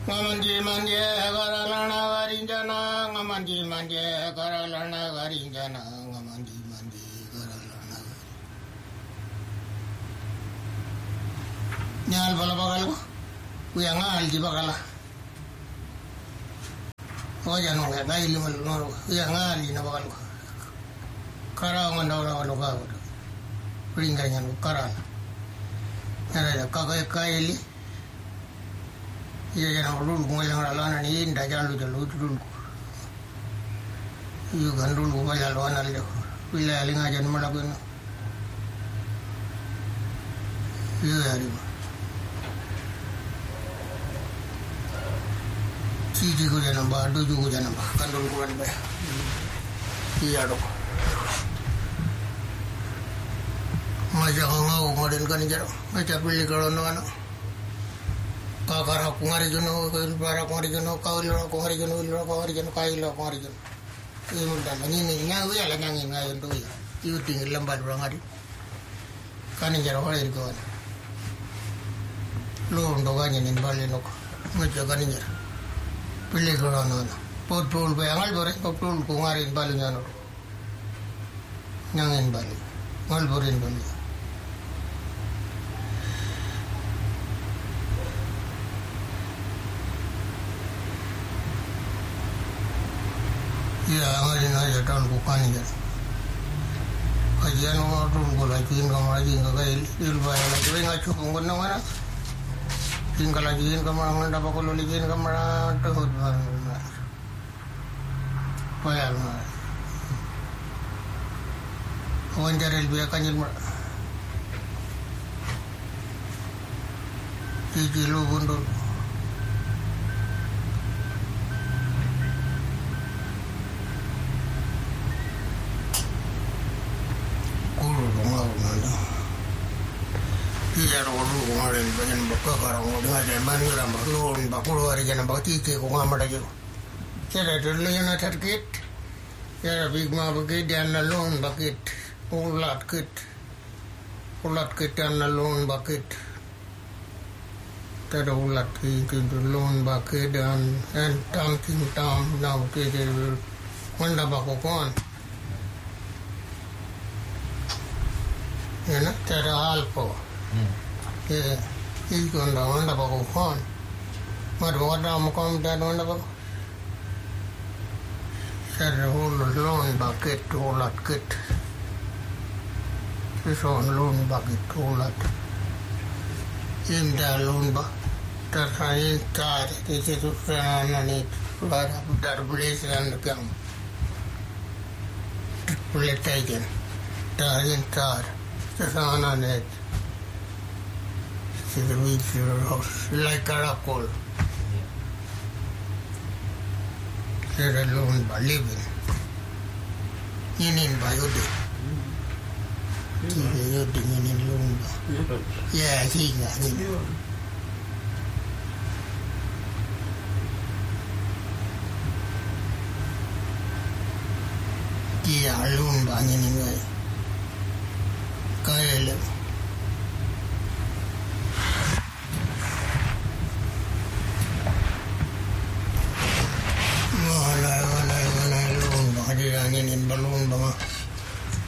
Ngamanji manje karalana garinjana ngamanji manje karalana garinjana ngamanji manje karalana nyal bala bagal ko kuya ngal di bagala oja no ga dai limal no kuya ngal di na bagal ko kara ngana no ga ko ringanya no kara era ka kaili iya jangan dulu ngomong lawan ini indah jangan dulu iya kan dulu ngomong lawan ada bila aling aja nama lagu ini iya hari cici ko jangan badu juga jangan kan dulu kuan bah iya dong macam ngau ngoden kan jaro macam pilih kalau nana kakara kungari jono bara kungari jono kaulira kungari jono ilira kungari jono kaila kungari jono iu dan ini nyawi ala nyangi ngayon tu ya iu tinggal lembar berangari kan jaro hal itu kan lo ndoganya nin bali nok ngaja kan jaro pilih kalau nana potpol bayangal bore potpol kungari bali nyano nyangin bali ngal borin bali ya ngaji aja tahun bukan ya kajian orang tu lagi kamar lagi ngaji ilmu lagi ngaji punggun mana tinggal lagi kamar mana dapat kalau lagi kamar tu payah mana wajar lebih akan jadi cici lu bundur iya orang kemarin banyak buka barang dengan zaman orang berlun bakul hari jangan bakti ke kunga merajuk. Saya dulu yang terkait, ya bigma bagi dia nalun bakit, ulat kit dan nalun bakit. Ada ulat kit nalun bakit dan tangking tam nak kit mana bakokon. Ya nak ada alpo. Ini kan dah bagus kan, ada macam dah bagus. Saya lon bucket ulat kit, sesuatu lon bucket ulat. Indah lon bak, terkait tar, itu kerana ni dar belasan kam, boleh tajen, tarin tar, sesuatu ni. To the meat your house, like caracol. They're alone by living. In by Yodi. Yodi in Lumba. Yeah, he got it. Yeah, Lumba anyway. Kyle.